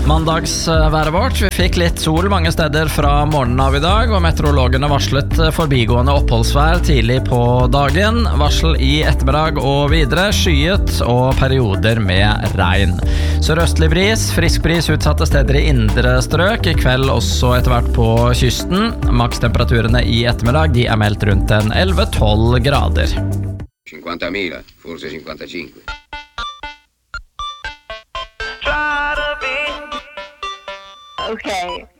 Mandagsværet vårt. Vi fikk litt sol mange steder fra morgenen av I dag, og meteorologene varslet forbigående oppholdsvær tidlig på dagen. Varsel I ettermiddag og videre, skyet og perioder med regn. Sørøstlig bris, frisk bris utsatte steder I indre strøk. I kveld også etter hvert på kysten. Makstemperaturene I ettermiddag de meldt rundt en 11-12 grader. 50.000, forse 55. Okay.